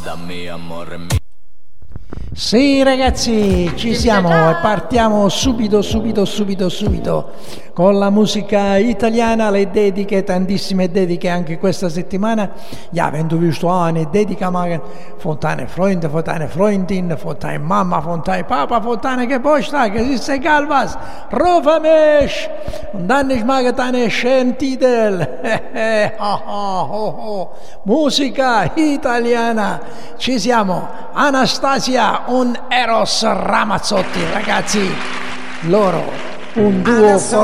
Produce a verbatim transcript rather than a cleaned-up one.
Dammi amore mio. Sì ragazzi, ci siamo e partiamo subito, subito, subito, subito con la musica italiana, le dediche, tantissime dediche anche questa settimana. Ja, wenn du willst eine Dedica machen von deinen Freunden, von deiner Freundin, von deiner Mama, von deinem Papa, von deinem Geburtstag, es ist egal was, rufe mich und dann ich mache deine schönen Titel. Musica italiana, ci siamo, Anastasia und Eros Ramazzotti, ragazzi, loro un duo